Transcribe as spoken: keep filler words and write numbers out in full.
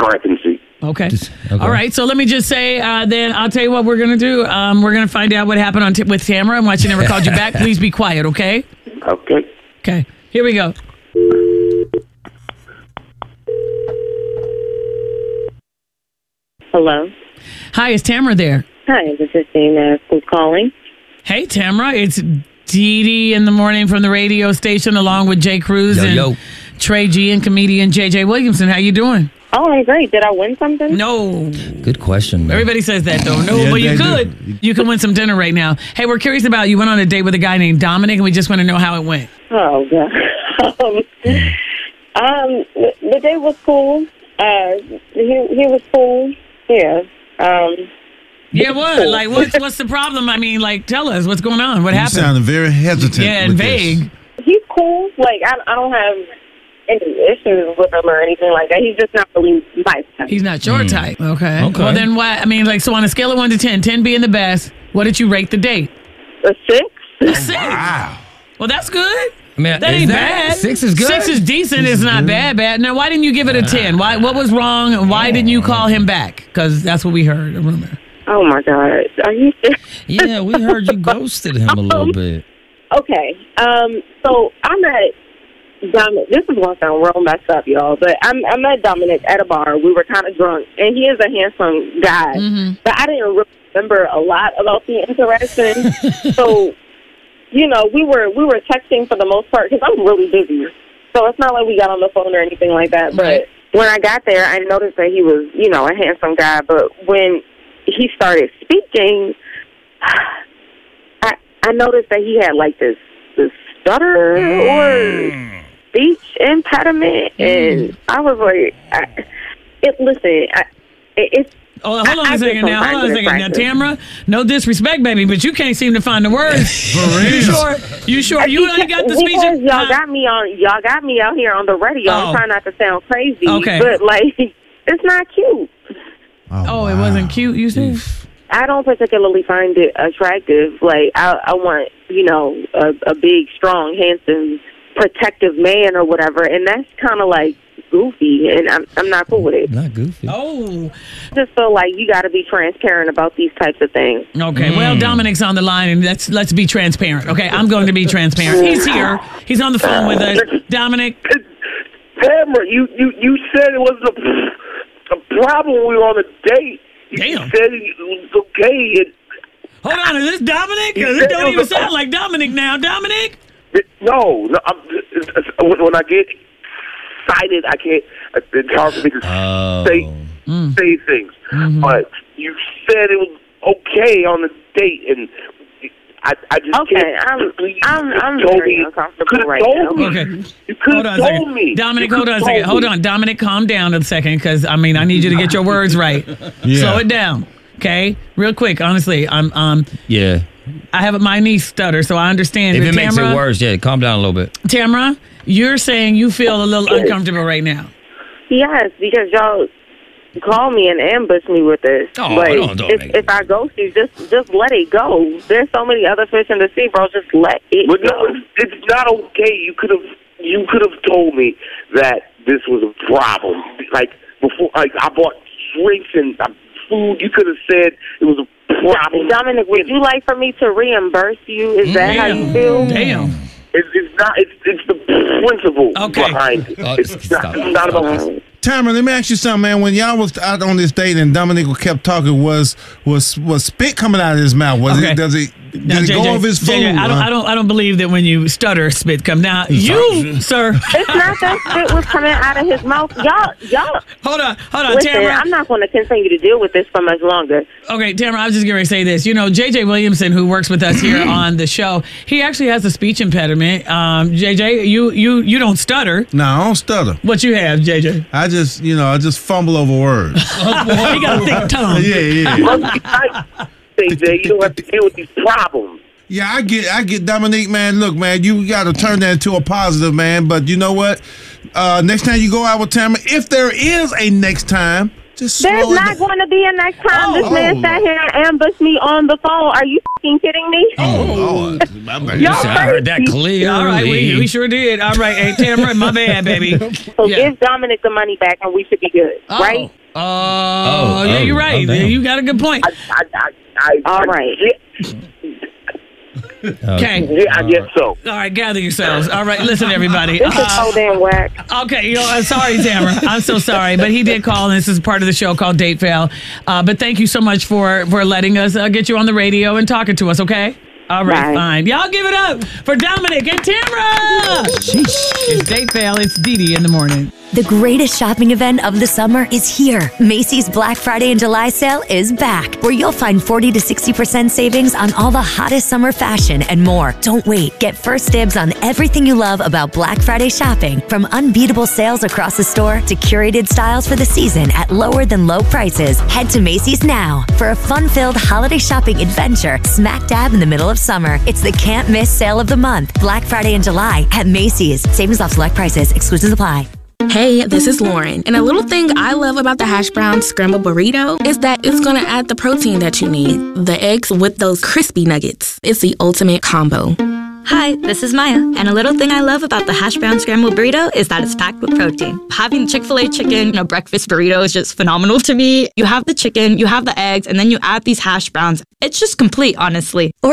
discrepancy. Okay. okay. All right. So let me just say, uh, then I'll tell you what we're going to do. Um, we're going to find out what happened on t- with Tamara and why she never called you back. Please be quiet, okay? Okay. Okay. Here we go. Hello. Hi, is Tamara there? Hi, this is Dana. Who's calling? Hey, Tamara. It's Dee Dee in the morning from the radio station along with Jay Cruz yo, and yo. Trey G and comedian J J Williamson. How you doing? Oh, I'm great. Did I win something? No. Good question, man. Everybody says that, though. No, Yeah, but you they could. do. You can win some dinner right now. Hey, we're curious about you went on a date with a guy named Dominic, and we just want to know how it went. Oh, God. um, um, the, the day was cool. Uh, he, he was cool. Yeah. Um, Yeah, what? Like, what's, what's the problem? I mean, like, tell us. What's going on? What You happened? sounded very hesitant. Yeah, and with vague. this. he's cool. Like, I, I don't have any issues with him or anything like that. He's just not really my type. He's not your type. Okay. Okay. Well, then why? I mean, like, so on a scale of one to ten, ten being the best, what did you rate the date? A six? A six. Wow. Well, that's good. I mean, That is ain't that- bad. Six is good. Six is decent. It's not bad, bad. Now, why didn't you give it a ten? Why? What was wrong? And why didn't you call him back? Because that's what we heard, a rumor. Oh, my God. Are you serious? Yeah, we heard you ghosted him a little bit. Okay. Um, so I met Dominic. This is going to sound real messed up, y'all, but I, I met Dominic at a bar. We were kind of drunk, and he is a handsome guy. Mm-hmm. But I didn't really remember a lot about the interaction. So, you know, we were we were texting for the most part because I'm really busy. So it's not like we got on the phone or anything like that. But Right. when I got there, I noticed that he was, you know, a handsome guy. But when he started speaking, I I noticed that he had like this this stutter or speech impediment, and I was like, I, it. Listen, I, it, it's. Oh, hold on I- I a get second now. some Hold on a practice, second now, practice. Tamara. No disrespect, baby, but you can't seem to find the words. For You real. sure? You sure? You only got the speech. Because y'all Huh? got me on. Y'all got me out here on the radio. Oh. I'm trying not to sound crazy, Okay. but like, it's not cute. Oh, it wow. wasn't cute. You said. I don't particularly find it attractive. Like, I, I want, you know, a, a big, strong, handsome, protective man or whatever, and that's kind of like goofy, and I'm I'm not cool with it. Not goofy. Oh. I just feel like you got to be transparent about these types of things. Okay. Well, Dominic's on the line, and let's let's be transparent. Okay, I'm going to be transparent. He's here. He's on the phone with us. Dominic. Tamara, you, you, you said it was a, a problem when we were on a date. You Damn. said it was okay. And Hold on. Is this Dominic? 'Cause it don't even sound like Dominic now. Dominic. it, no, no I'm, it's, it's, when when I get excited, I can't. It's hard for me to Oh. say say things. Mm-hmm. But you said it was okay on the date, and I, I just Okay, can't. I'm- you I'm- I'm told very me. uncomfortable You could have right told now. me. Okay. You could Hold on have a second. told me. Dominic, You hold on a could've second. told Hold me. on. Dominic, calm down a second, because, I mean, I need you to get your words right. Yeah. Slow it down. Okay? Real quick, honestly, I'm um Yeah. I have my niece stutter, so I understand. If But it makes Tamara, it worse, yeah, calm down a little bit. Tamara, you're saying you feel a little uncomfortable right now. Yes, because y'all call me and ambush me with this. Oh, like, don't- don't if, make if I ghost you, just just let it go. There's so many other fish in the sea, bro. Just let it But go. no, it's, it's not okay. You could have you could have told me that this was a problem. Like before, like I bought drinks and uh, food. You could have said it was a problem. Dominic, would you like for me to reimburse you? Is that how you feel? Damn. It's, it's not. It's it's the principle Okay. behind it. Oh, It's not, stop. it's not about. Tamara, let me ask you something, man. When y'all was out on this date and Dominic kept talking, was was was spit coming out of his mouth? Was Okay. it? Does it? Did Now, it J J, go over his food? J J, I don't, huh? I don't, I don't believe that when you stutter, spit come down. You, sir. It's not that spit was coming out of his mouth. Y'all, y'all. Hold on, hold on, Listen, Tamara. I'm not going to continue to deal with this for much longer. Okay, Tamara, I was just going to say this. You know, J J Williamson, who works with us here on the show, he actually has a speech impediment. Um, J J, you, you, you don't stutter. No, I don't stutter. What you have, J J? I just, you know, I just fumble over words. He got a thick tongue. yeah, yeah. Must be nice, C J. You don't have to deal with these problems. Yeah, I get, I get Dominique, man. Look, man, you got to turn that into a positive, man. But you know what? Uh, next time you go out with Tamara, if there is a next time, just There's slow it not down. going to be a next time. Oh, this man oh. sat here and ambushed me on the phone. Are you fucking kidding me? Oh, Lord. My bad. Y'all I heard that clearly. All right, we, we sure did. All right, hey, Tamara, my bad, baby. So Yeah. give Dominic the money back and we should be good, Oh. right? Oh, oh yeah, you're right. Oh, you got a good point. I, I, I, I, All I, right. Yeah, Okay. yeah, I guess so. All right, gather yourselves. All right, listen, everybody. This is Uh, so damn whack. Okay, you know, I'm sorry, Tamara. I'm so sorry, but he did call, and this is part of the show called Date Fail. Uh, but thank you so much for for letting us uh, get you on the radio and talking to us. Okay. All right, Bye. fine. Y'all give it up for Dominic and Tamara. It's Date Fail. It's Dee Dee in the morning. The greatest shopping event of the summer is here. Macy's Black Friday and July sale is back, where you'll find forty to sixty percent savings on all the hottest summer fashion and more. Don't wait. Get first dibs on everything you love about Black Friday shopping, from unbeatable sales across the store to curated styles for the season at lower than low prices. Head to Macy's now for a fun-filled holiday shopping adventure smack dab in the middle of summer. It's the can't miss sale of the month, Black Friday and July at Macy's. Savings off select prices. Exclusions apply. Hey, this is Lauren, and a little thing I love about the hash brown scrambled burrito is that it's gonna add the protein that you need. The eggs with those crispy nuggets. It's the ultimate combo. Hi, this is Maya, and a little thing I love about the hash brown scrambled burrito is that it's packed with protein. Having Chick-fil-A chicken in a breakfast burrito is just phenomenal to me. You have the chicken, you have the eggs, and then you add these hash browns. It's just complete, honestly. Or